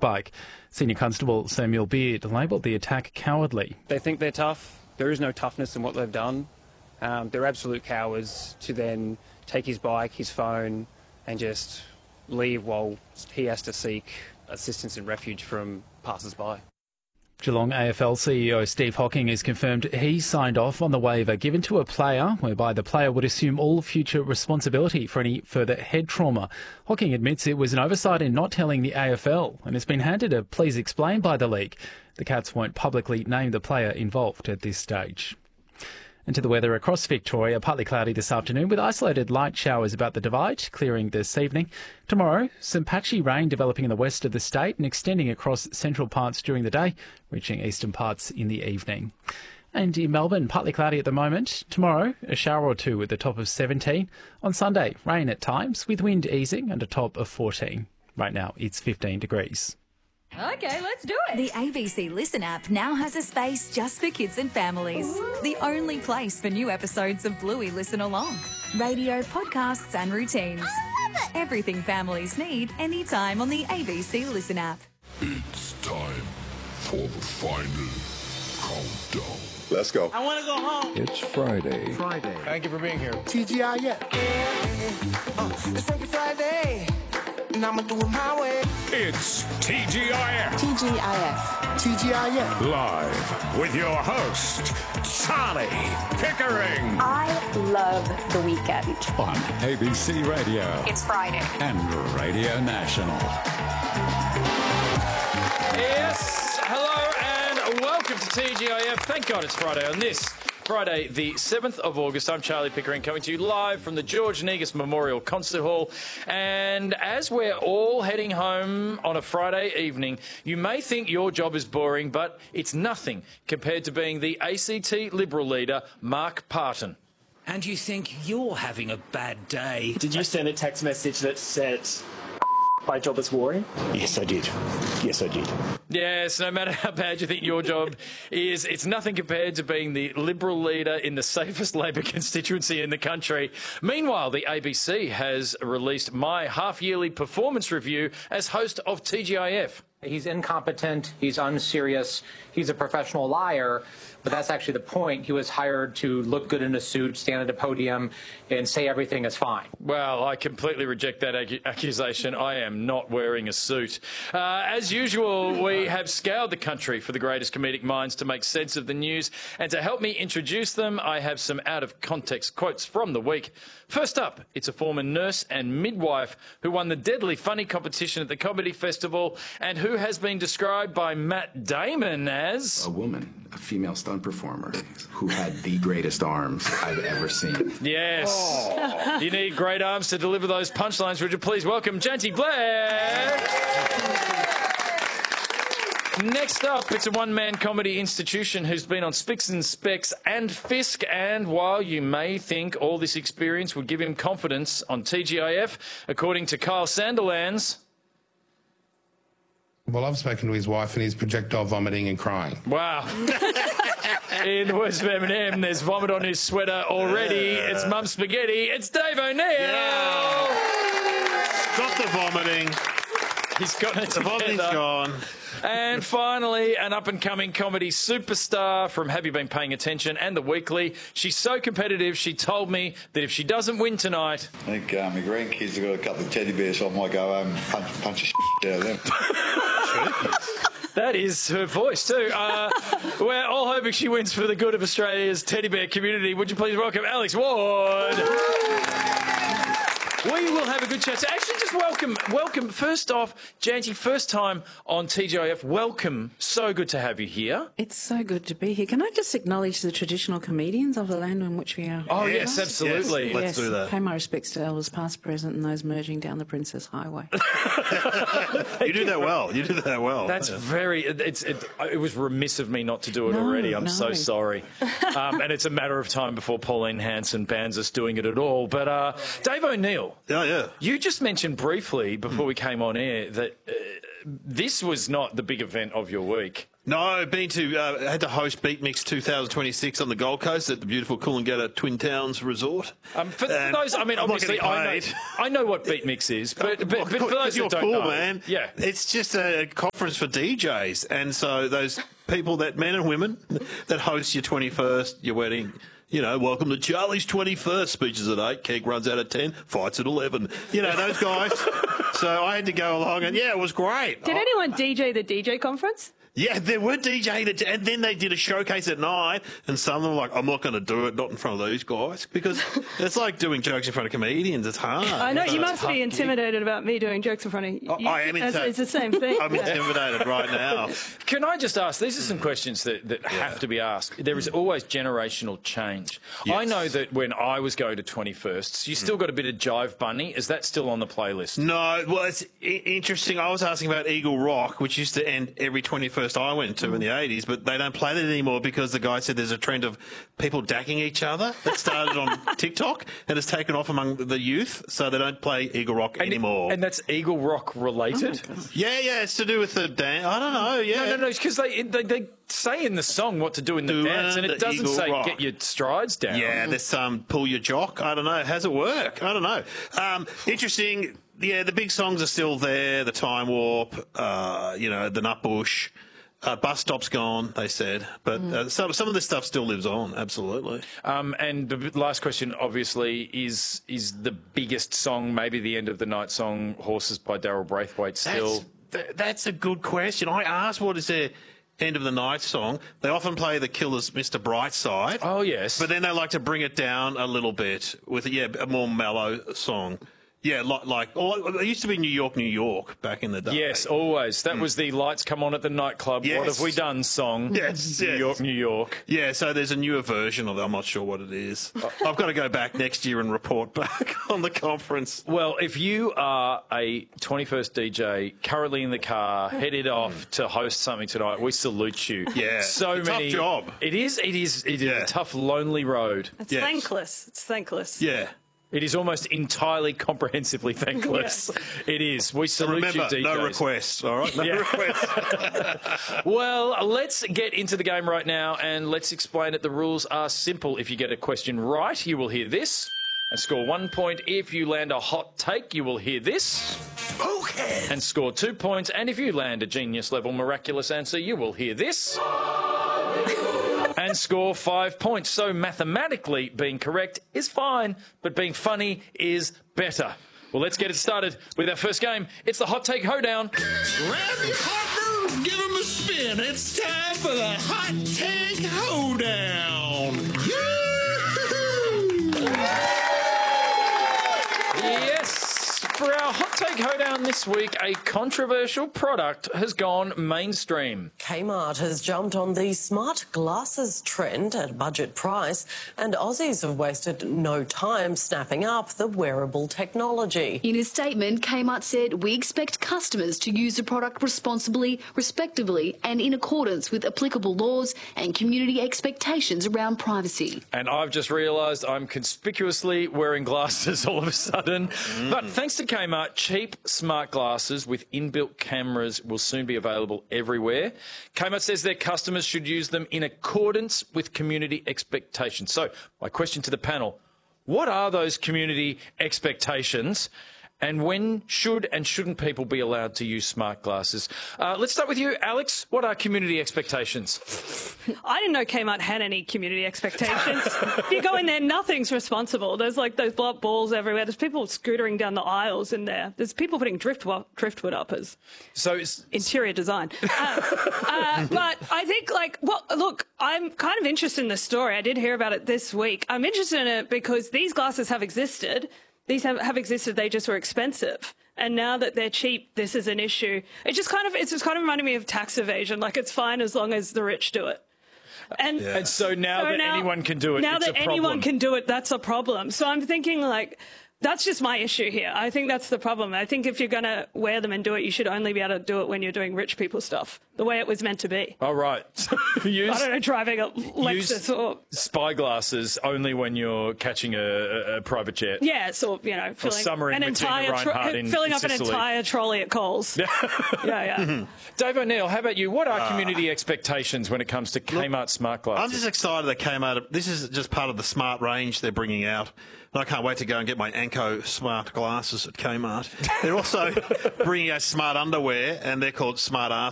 bike. Senior Constable Samuel Beard labelled the attack cowardly. They think they're tough. There is no toughness in what they've done. They're absolute cowards to then take his bike, his phone, and just leave while he has to seek assistance and refuge from passers-by. Geelong AFL CEO Steve Hocking has confirmed he signed off on the waiver given to a player, whereby the player would assume all future responsibility for any further head trauma. Hocking admits it was an oversight in not telling the AFL and has been handed a please explain by the league. The Cats won't publicly name the player involved at this stage. And to the weather across Victoria, partly cloudy this afternoon with isolated light showers about the Divide, clearing this evening. Tomorrow, some patchy rain developing in the west of the state and extending across central parts during the day, reaching eastern parts in the evening. And in Melbourne, partly cloudy at the moment. Tomorrow, a shower or two at the top of 17. On Sunday, rain at times with wind easing and a top of 14. Right now, it's 15 degrees. Okay, let's do it. The ABC Listen app now has a space just for kids and families. Ooh. The only place for new episodes of Bluey Listen Along. Radio, podcasts and routines. I love it. Everything families need anytime on the ABC Listen app. It's time for the final countdown. Let's go. I want to go home. It's Friday. Thank you for being here. TGIF. It's Frankie Friday. And I'ma do it my way. It's TGIF. TGIF. TGIF. Live with your host, Charlie Pickering. I love the weekend. On ABC Radio. It's Friday. And Radio National. Yes, hello and welcome to TGIF. Thank God it's Friday on this Friday, the 7th of August. I'm Charlie Pickering, coming to you live from the George Negus Memorial Concert Hall. And as we're all heading home on a Friday evening, you may think your job is boring, but it's nothing compared to being the ACT Liberal leader, Mark Parton. And you think you're having a bad day. Did you send a text message that said, my job is boring? Yes, I did. Yes, no matter how bad you think your job is, it's nothing compared to being the Liberal leader in the safest Labor constituency in the country. Meanwhile, the ABC has released my half-yearly performance review as host of TGIF. He's incompetent, he's unserious, he's a professional liar, but that's actually the point. He was hired to look good in a suit, stand at a podium, and say everything is fine. Well, I completely reject that accusation. I am not wearing a suit. As usual, we have scoured the country for the greatest comedic minds to make sense of the news, and to help me introduce them, I have some out-of-context quotes from the week. First up, it's a former nurse and midwife who won the deadly funny competition at the Comedy Festival and who has been described by Matt Damon as... a woman, a female stunt performer who had the greatest arms I've ever seen. Yes. Oh. You need great arms to deliver those punchlines. Would you please welcome Janty Blair? Next up, it's a one-man comedy institution who's been on Spicks and Specs and Fisk, and while you may think all this experience would give him confidence on TGIF, according to Kyle Sandilands... Well, I've spoken to his wife and he's projectile vomiting and crying. Wow. In the words of Eminem, there's vomit on his sweater already. Yeah. It's Mum Spaghetti. It's Dave O'Neill. Yeah. Stop the vomiting. He's got it. The vomiting's gone. And finally, an up-and-coming comedy superstar from Have You Been Paying Attention and The Weekly. She's so competitive, she told me that if she doesn't win tonight... I think my grandkids have got a couple of teddy bears, so I might go home and punch a shit out of them. That is her voice too. We're all hoping she wins for the good of Australia's teddy bear community. Would you please welcome Alex Ward? We will have a good chat. So actually, just welcome. First off, Janty, first time on TGIF. Welcome. So good to have you here. It's so good to be here. Can I just acknowledge the traditional comedians of the land in which we are? Oh, yes, absolutely. Yes, let's do that. Pay my respects to elders past, present, and those merging down the Princess Highway. You do that well. That's very... It was remiss of me not to do it already. I'm so sorry. And it's a matter of time before Pauline Hanson bans us doing it at all. But Dave O'Neill... Yeah. You just mentioned briefly before we came on air that this was not the big event of your week. No, been to had to host Beat Mix 2026 on the Gold Coast at the beautiful Coolangatta Twin Towns Resort. For those, I mean, obviously, I know what Beat Mix is, but for those you're that don't cool, know, man. yeah, it's just a conference for DJs, and so those people, that men and women that host your 21st, your wedding. You know, welcome to Charlie's 21st. Speeches at 8, keg runs out at 10, fights at 11. You know, those guys. So I had to go along, and yeah, it was great. Did anyone DJ the DJ conference? Yeah, there were DJs, and then they did a showcase at night, and some of them were like, I'm not going to do it, not in front of these guys, because it's like doing jokes in front of comedians. It's hard. I know, you must be intimidated about me doing jokes in front of you. I am intimidated. It's the same thing. I'm intimidated right now. Can I just ask, these are some questions that have to be asked. There is always generational change. Yes. I know that when I was going to 21st, you still got a bit of Jive Bunny. Is that still on the playlist? No, well, it's interesting. I was asking about Eagle Rock, which used to end every 21st I went to in the 80s, but they don't play that anymore because the guy said there's a trend of people dacking each other that started on TikTok and has taken off among the youth, so they don't play Eagle Rock anymore. And that's Eagle Rock related? Yeah, it's to do with the dance. I don't know, yeah. No, because they say in the song what to do in the dance, and it doesn't say get your strides down. Yeah, there's some pull your jock. I don't know. How's it work? I don't know. Interesting. Yeah, the big songs are still there. The Time Warp, the Nutbush. Bus Stop's gone, they said, but some of this stuff still lives on, absolutely. And the last question, obviously, is the biggest song, maybe the end of the night song, Horses by Daryl Braithwaite still? That's a good question. I asked what is their end of the night song. They often play the Killers' Mr. Brightside. Oh, yes. But then they like to bring it down a little bit with, a more mellow song. Yeah, it used to be New York back in the day. Yes, always. That was the Lights Come On at the Nightclub. Yes. What Have We Done song. Yes. New York. Yeah, so there's a newer version of it. I'm not sure what it is. I've got to go back next year and report back on the conference. Well, if you are a 21st DJ currently in the car, headed off to host something tonight, we salute you. Yeah. It's a tough job. It is a tough, lonely road. It's thankless. It's thankless. Yeah. It is almost entirely comprehensively thankless. It is. We salute Remember, you, DJs. no requests, all right? No requests. Well, let's get into the game right now and let's explain it. The rules are simple. If you get a question right, you will hear this and score 1 point. If you land a hot take, you will hear this and score 2 points. And if you land a genius-level miraculous answer, you will hear this and score 5 points. So mathematically, being correct is fine, but being funny is better. Well, let's get it started with our first game. It's the Hot Take Hoedown. Grab your partner, give him a spin. It's time for the Hot Take Hoedown. Yes. For our Hot Take Hoedown this week, a controversial product has gone mainstream. Kmart has jumped on the smart glasses trend at budget price, and Aussies have wasted no time snapping up the wearable technology. In a statement, Kmart said, "We expect customers to use the product responsibly, respectively, and in accordance with applicable laws and community expectations around privacy." And I've just realised I'm conspicuously wearing glasses all of a sudden. But thanks to Kmart, cheap smart glasses with inbuilt cameras will soon be available everywhere. Kmart says their customers should use them in accordance with community expectations. So, my question to the panel, what are those community expectations? And when should and shouldn't people be allowed to use smart glasses? Let's start with you, Alex. What are community expectations? I didn't know Kmart had any community expectations. If you go in there, nothing's responsible. There's like those blow up balls everywhere. There's people scootering down the aisles in there. There's people putting driftwood up as interior design. But I think, look, I'm kind of interested in this story. I did hear about it this week. I'm interested in it because these glasses have existed. These have existed, they just were expensive. And now that they're cheap, this is an issue. It's just kind of reminding me of tax evasion. Like, it's fine as long as the rich do it. And so now that anyone can do it, now it's that a problem. anyone can do it, that's a problem. So I'm thinking, like, That's just my issue here. I think that's the problem. I think if you're going to wear them and do it, you should only be able to do it when you're doing rich people stuff, the way it was meant to be. All right. I don't know, driving a Lexus or... spyglasses only when you're catching a private jet. Yeah, so, you know, filling up an entire trolley at Coles. Yeah. Dave O'Neill, how about you? What are community expectations when it comes to Kmart smart glasses? I'm just excited that Kmart, this is just part of the smart range they're bringing out. And I can't wait to go and get my Anko smart glasses at Kmart. They're also bringing out smart underwear, and they're called smart ass